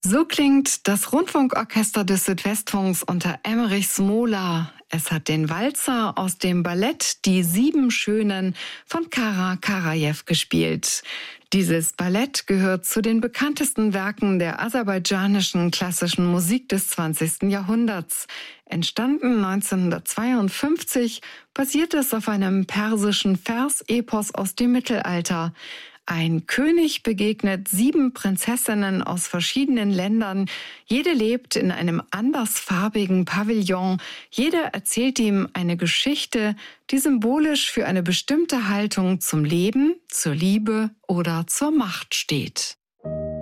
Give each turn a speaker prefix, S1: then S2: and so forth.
S1: So klingt das Rundfunkorchester des Südwestfunks unter Emmerich Smola. Es hat den Walzer aus dem Ballett Die Sieben Schönen von Kara Karajew gespielt. Dieses Ballett gehört zu den bekanntesten Werken der aserbaidschanischen klassischen Musik des 20. Jahrhunderts. Entstanden 1952, basiert es auf einem persischen Versepos aus dem Mittelalter. Ein König begegnet 7 Prinzessinnen aus verschiedenen Ländern. Jede lebt in einem andersfarbigen Pavillon. Jeder erzählt ihm eine Geschichte, die symbolisch für eine bestimmte Haltung zum Leben, zur Liebe oder zur Macht steht.